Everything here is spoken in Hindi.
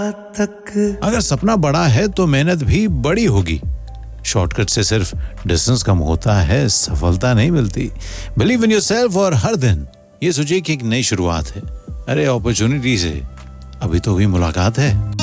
अगर सपना बड़ा है तो मेहनत भी बड़ी होगी। शॉर्टकट से सिर्फ डिस्टेंस कम होता है, सफलता नहीं मिलती। बिलीव इन योरसेल्फ और हर दिन ये सोचिए कि एक नई शुरुआत है। अरे अपॉर्चुनिटी से अभी तो हुई मुलाकात है।